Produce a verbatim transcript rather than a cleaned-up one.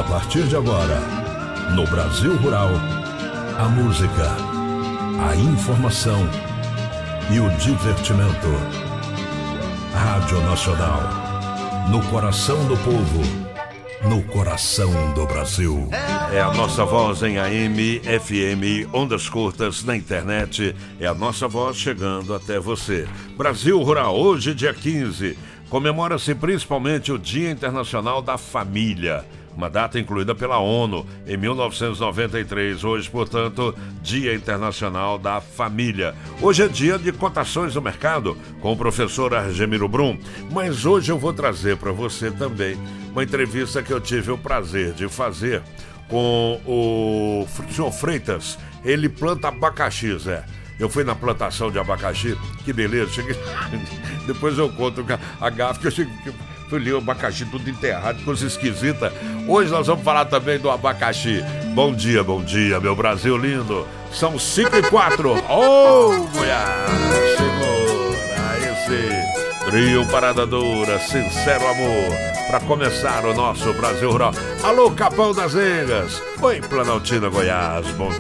A partir de agora, no Brasil Rural, a música, a informação e o divertimento. Rádio Nacional, no coração do povo, no coração do Brasil. É a nossa voz em A M, F M, ondas curtas, na internet. É a nossa voz chegando até você. Brasil Rural, hoje dia quinze, comemora-se principalmente o Dia Internacional da Família, uma data incluída pela ONU em mil novecentos e noventa e três. Hoje, portanto, Dia Internacional da Família. Hoje é dia de cotações no mercado com o professor Argemiro Brum, mas hoje eu vou trazer para você também uma entrevista que eu tive o prazer de fazer com o senhor Freitas. Ele planta abacaxi, Zé. Eu fui na plantação de abacaxi, que beleza, cheguei... Depois eu conto a gafe que eu cheguei... Fui ler o abacaxi tudo enterrado, coisa esquisita. Hoje nós vamos falar também do abacaxi. Bom dia, bom dia, meu Brasil lindo. São cinco e quatro. Ô, oh, Goiás, segura esse trio Parada Dura, Sincero Amor, para começar o nosso Brasil Rural. Alô, Capão das Engas. Oi, Planaltina, Goiás, bom